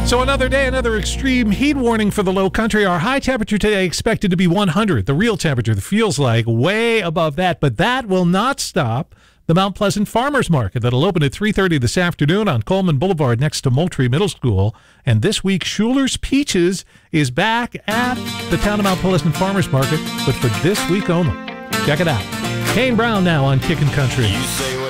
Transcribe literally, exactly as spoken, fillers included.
So another day, another extreme heat warning for the low country. Our high temperature today expected to be one hundred. The real temperature feels like way above that, but that will not stop the Mount Pleasant Farmers Market that'll open at three thirty this afternoon on Coleman Boulevard next to Moultrie Middle School. And this week, Schuler's Peaches is back at the town of Mount Pleasant Farmers Market, but for this week only. Check it out. Kane Brown now on Kickin' Country.